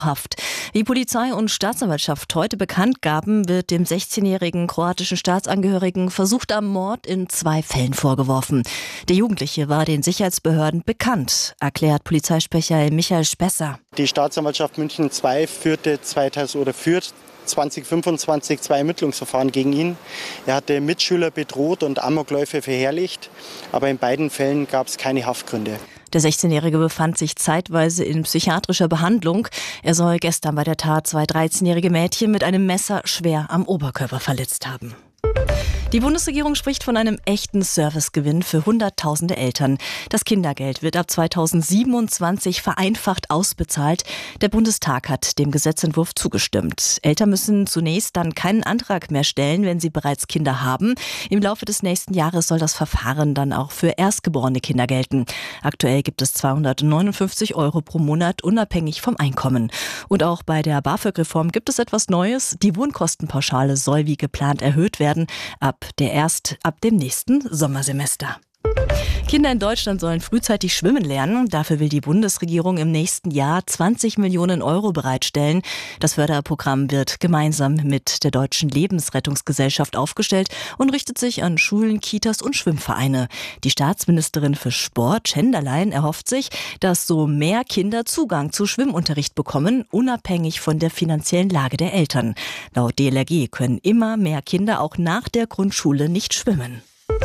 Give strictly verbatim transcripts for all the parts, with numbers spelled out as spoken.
Haft. Wie Polizei und Staatsanwaltschaft heute bekannt gaben, wird dem sechzehnjährigen kroatischen Staatsangehörigen versuchter Mord in zwei Fällen vorgeworfen. Der Jugendliche war den Sicherheitsbehörden bekannt, erklärt Polizeisprecher Michael Spesser. Die Staatsanwaltschaft München zwei führte zweitausend oder führt zwanzig fünfundzwanzig zwei Ermittlungsverfahren gegen ihn. Er hatte Mitschüler bedroht und Amokläufe verherrlicht, aber in beiden Fällen gab es keine Haftgründe. Der sechzehnjährige befand sich zeitweise in psychiatrischer Behandlung. Er soll gestern bei der Tat zwei dreizehnjährige Mädchen mit einem Messer schwer am Oberkörper verletzt haben. Die Bundesregierung spricht von einem echten Servicegewinn für hunderttausende Eltern. Das Kindergeld wird ab zweitausendsiebenundzwanzig vereinfacht ausbezahlt. Der Bundestag hat dem Gesetzentwurf zugestimmt. Eltern müssen zunächst dann keinen Antrag mehr stellen, wenn sie bereits Kinder haben. Im Laufe des nächsten Jahres soll das Verfahren dann auch für erstgeborene Kinder gelten. Aktuell gibt es zweihundertneunundfünfzig Euro pro Monat, unabhängig vom Einkommen. Und auch bei der BAföG-Reform gibt es etwas Neues. Die Wohnkostenpauschale soll wie geplant erhöht werden. Ab der erst ab dem nächsten Sommersemester. Kinder in Deutschland sollen frühzeitig schwimmen lernen. Dafür will die Bundesregierung im nächsten Jahr zwanzig Millionen Euro bereitstellen. Das Förderprogramm wird gemeinsam mit der Deutschen Lebensrettungsgesellschaft aufgestellt und richtet sich an Schulen, Kitas und Schwimmvereine. Die Staatsministerin für Sport, Schenderlein, erhofft sich, dass so mehr Kinder Zugang zu Schwimmunterricht bekommen, unabhängig von der finanziellen Lage der Eltern. Laut D L R G können immer mehr Kinder auch nach der Grundschule nicht schwimmen.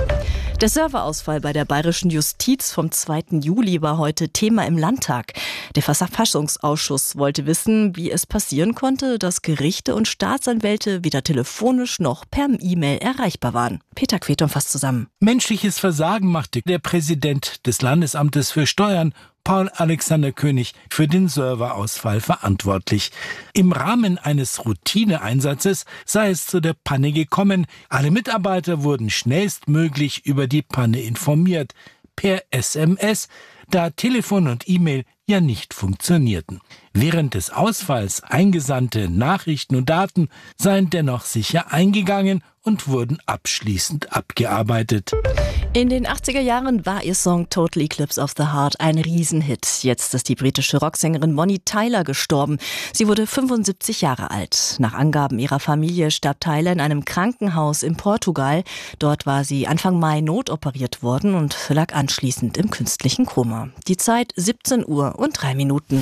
Der Serverausfall bei der bayerischen Justiz vom zweiten Juli war heute Thema im Landtag. Der Verfassungsausschuss wollte wissen, wie es passieren konnte, dass Gerichte und Staatsanwälte weder telefonisch noch per E-Mail erreichbar waren. Peter Queton fasst zusammen. Menschliches Versagen machte der Präsident des Landesamtes für Steuern, Paul Alexander König, für den Serverausfall verantwortlich. Im Rahmen eines Routineeinsatzes sei es zu der Panne gekommen. Alle Mitarbeiter wurden schnellstmöglich über die Panne informiert, per S M S, da Telefon und E-Mail ja nicht funktionierten. Während des Ausfalls eingesandte Nachrichten und Daten seien dennoch sicher eingegangen und wurden abschließend abgearbeitet. In den achtziger Jahren war ihr Song Total Eclipse of the Heart ein Riesenhit. Jetzt ist die britische Rocksängerin Bonnie Tyler gestorben. Sie wurde fünfundsiebzig Jahre alt. Nach Angaben ihrer Familie starb Tyler in einem Krankenhaus in Portugal. Dort war sie Anfang Mai notoperiert worden und lag anschließend im künstlichen Koma. Die Zeit siebzehn Uhr und drei Minuten.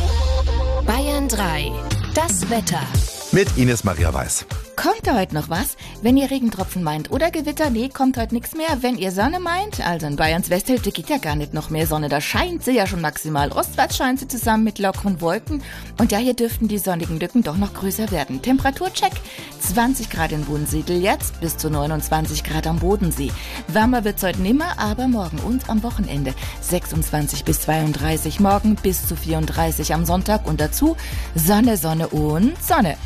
Bayern drei. Das Wetter. Mit Ines Maria Weiß. Kommt da heute noch was? Wenn ihr Regentropfen meint oder Gewitter, nee, kommt heute nichts mehr. Wenn ihr Sonne meint, also in Bayerns Westhälfte geht ja gar nicht noch mehr Sonne. Da scheint sie ja schon maximal. Ostwärts scheint sie zusammen mit lockeren Wolken. Und ja, hier dürften die sonnigen Lücken doch noch größer werden. Temperaturcheck. zwanzig Grad in Wunsiedel jetzt, bis zu neunundzwanzig Grad am Bodensee. Wärmer wird's heute nimmer, aber morgen und am Wochenende. sechsundzwanzig bis zweiunddreißig, morgen bis zu vierunddreißig am Sonntag und dazu Sonne, Sonne und Sonne.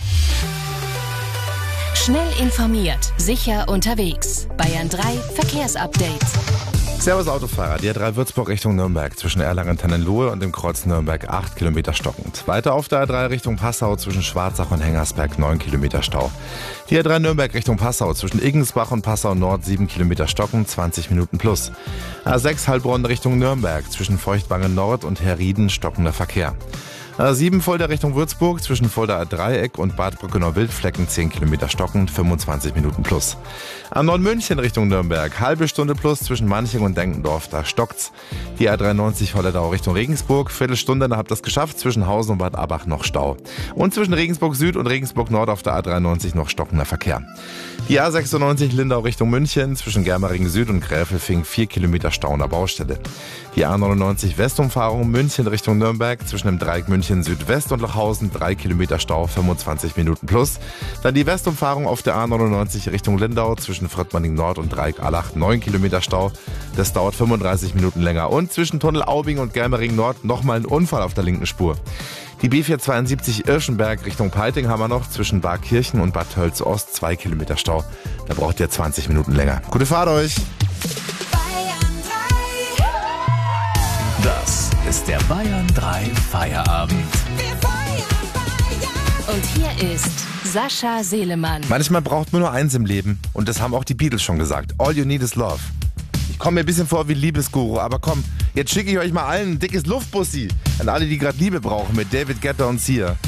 Schnell informiert, sicher unterwegs. Bayern drei Verkehrsupdate. Servus Autofahrer, die A drei Würzburg Richtung Nürnberg zwischen Erlangen-Tannenlohe und dem Kreuz Nürnberg acht Kilometer stockend. Weiter auf der A drei Richtung Passau zwischen Schwarzach und Hengersberg neun Kilometer Stau. Die A drei Nürnberg Richtung Passau zwischen Iggensbach und Passau Nord sieben Kilometer stockend, zwanzig Minuten plus. A sechs Heilbronn Richtung Nürnberg zwischen Feuchtwangen Nord und Herrieden stockender Verkehr. A sieben Fulda Richtung Würzburg zwischen Fulda Dreieck und Bad Brückenau-Wildflecken zehn Kilometer stockend, fünfundzwanzig Minuten plus. A neun München Richtung Nürnberg, halbe Stunde plus zwischen Manching und Denkendorf, da stockt's. Die A dreiundneunzig Holledau Richtung Regensburg, Viertelstunde, da habt ihr's geschafft, zwischen Hausen und Bad Abach noch Stau. Und zwischen Regensburg Süd und Regensburg Nord auf der A dreiundneunzig noch stockender Verkehr. Die A sechsundneunzig Lindau Richtung München zwischen Germering Süd und Gräfelfing vier Kilometer Stau an der Baustelle. Die A neunundneunzig Westumfahrung München Richtung Nürnberg zwischen dem Dreieck München Südwest und Lochhausen drei Kilometer Stau, fünfundzwanzig Minuten plus. Dann die Westumfahrung auf der A neunundneunzig Richtung Lindau zwischen Fröttmanning Nord und Dreieck Allach neun Kilometer Stau. Das dauert fünfunddreißig Minuten länger. Und zwischen Tunnel Aubing und Germering Nord nochmal ein Unfall auf der linken Spur. Die B vierhundertzweiundsiebzig Irschenberg Richtung Peiting haben wir noch zwischen Barkirchen und Bad Tölz Ost zwei Kilometer Stau. Da braucht ihr zwanzig Minuten länger. Gute Fahrt euch! Das ist der Bayern drei Feierabend. Und hier ist Sascha Selemann. Manchmal braucht man nur eins im Leben. Und das haben auch die Beatles schon gesagt. All you need is love. Ich komme mir ein bisschen vor wie Liebesguru, aber komm, jetzt schicke ich euch mal allen ein dickes Luftbussi an alle, die gerade Liebe brauchen mit David Guetta und Sia.